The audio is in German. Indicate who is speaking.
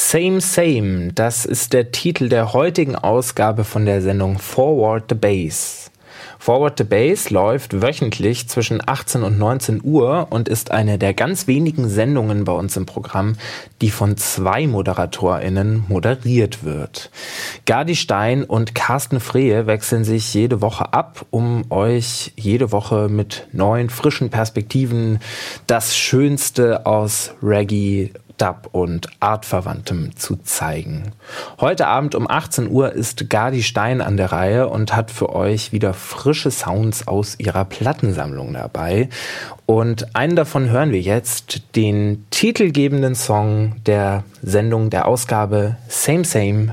Speaker 1: Same, same, das ist der Titel der heutigen Ausgabe von der Sendung Forward the Bass. Forward the Bass läuft wöchentlich zwischen 18 und 19 Uhr und ist eine der ganz wenigen Sendungen bei uns im Programm, die von 2 ModeratorInnen moderiert wird. Gadi Stein und Carsten Frehe wechseln sich jede Woche ab, um euch jede Woche mit neuen, frischen Perspektiven das Schönste aus Reggae, Dub und Artverwandtem zu zeigen. Heute Abend um 18 Uhr ist Gadi Stein an der Reihe und hat für euch wieder frische Sounds aus ihrer Plattensammlung dabei. Und einen davon hören wir jetzt, den titelgebenden Song der Sendung, der Ausgabe Same Same